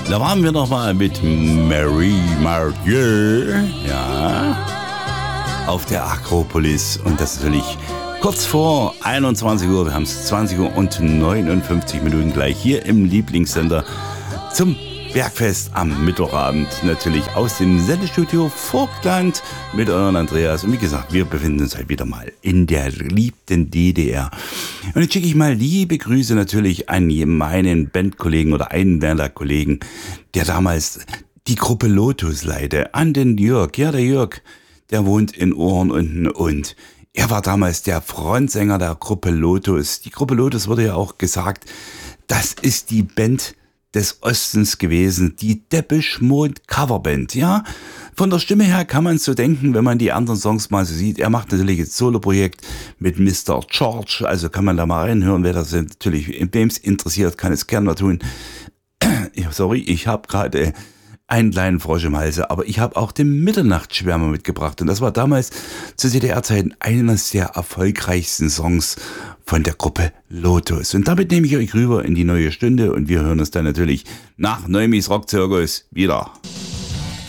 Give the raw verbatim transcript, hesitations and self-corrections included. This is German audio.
Da waren wir noch mal mit Mary Mathieu, ja, auf der Akropolis. Und das ist natürlich kurz vor einundzwanzig Uhr. Wir haben es zwanzig Uhr und neunundfünfzig Minuten gleich hier im Lieblingssender zum Bergfest am Mittwochabend. Natürlich aus dem Sendestudio Vogtland mit euren Andreas. Und wie gesagt, wir befinden uns halt wieder mal in der geliebten D D R. Und jetzt schicke ich mal liebe Grüße natürlich an meinen Bandkollegen oder einen der Kollegen, der damals die Gruppe Lotus leitete, an den Jörg. Ja, der Jörg, der wohnt in Ohren unten und er war damals der Frontsänger der Gruppe Lotus. Die Gruppe Lotus wurde ja auch gesagt, das ist die Band des Ostens gewesen, die Depeche Mode Coverband, ja. Von der Stimme her kann man so denken, wenn man die anderen Songs mal so sieht. Er macht natürlich jetzt Solo-Projekt mit Mister George, also kann man da mal reinhören, wer das natürlich in Games interessiert, kann es gerne mal tun. Sorry, ich habe gerade einen kleinen Frosch im Halse, aber ich habe auch den Mitternachtsschwärmer mitgebracht und das war damals zu D D R-Zeiten eines der erfolgreichsten Songs von der Gruppe Lotus. Und damit nehme ich euch rüber in die neue Stunde und wir hören uns dann natürlich nach Neumis Rockzirkus wieder.